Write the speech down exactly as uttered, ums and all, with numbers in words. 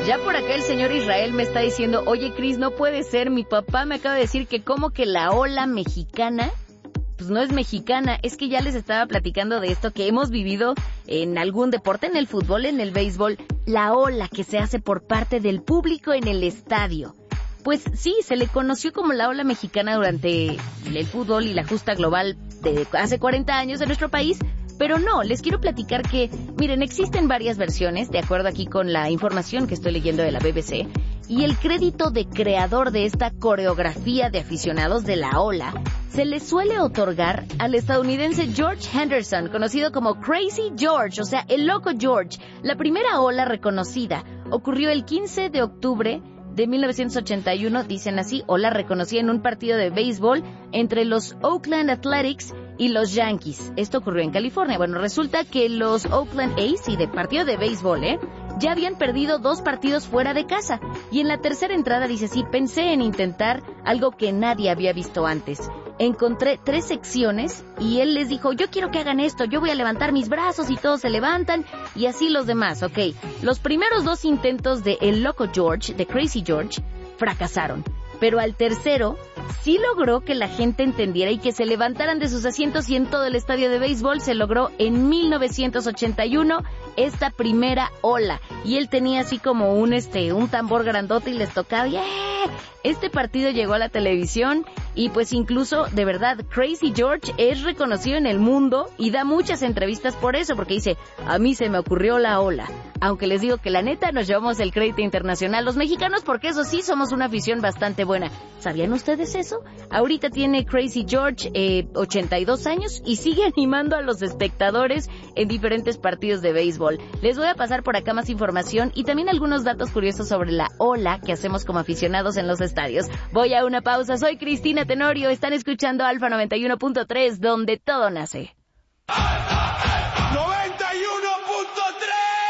Ya por acá el señor Israel me está diciendo, oye Cris, no puede ser, mi papá me acaba de decir que como que la ola mexicana, pues no es mexicana, es que ya les estaba platicando de esto que hemos vivido en algún deporte, en el fútbol, en el béisbol, la ola que se hace por parte del público en el estadio. Pues sí, se le conoció como la ola mexicana durante el fútbol y la justa global de hace cuarenta años en nuestro país, pero no, les quiero platicar que, miren, existen varias versiones, de acuerdo aquí con la información que estoy leyendo de la B B C, y el crédito de creador de esta coreografía de aficionados de la ola se le suele otorgar al estadounidense George Henderson, conocido como Crazy George, o sea, el loco George. La primera ola reconocida ocurrió el quince de octubre de mil novecientos ochenta y uno, dicen así, ola reconocida en un partido de béisbol entre los Oakland Athletics y los Yankees. Esto ocurrió en California. Bueno, resulta que los Oakland A's, y de partido de béisbol, ¿eh? ya habían perdido dos partidos fuera de casa. Y en la tercera entrada dice, sí, pensé en intentar algo que nadie había visto antes. Encontré tres secciones y él les dijo, yo quiero que hagan esto, yo voy a levantar mis brazos y todos se levantan y así los demás, ok. Los primeros dos intentos de El Loco George, de Crazy George, fracasaron. Pero al tercero sí logró que la gente entendiera y que se levantaran de sus asientos, y en todo el estadio de béisbol se logró en mil novecientos ochenta y uno esta primera ola. Y él tenía así como un este un tambor grandote y les tocaba. ¡Yeah! Este partido llegó a la televisión y pues incluso, de verdad, Crazy George es reconocido en el mundo y da muchas entrevistas por eso, porque dice, a mí se me ocurrió la ola. Aunque les digo que la neta nos llevamos el crédito internacional los mexicanos, porque eso sí, somos una afición bastante buena. ¿Sabían ustedes eso? Ahorita tiene Crazy George eh, ochenta y dos años y sigue animando a los espectadores en diferentes partidos de béisbol. Les voy a pasar por acá más información y también algunos datos curiosos sobre la ola que hacemos como aficionados en los estadios. Voy a una pausa. Soy Cristina Tenorio. Están escuchando Alfa noventa y uno punto tres, donde todo nace.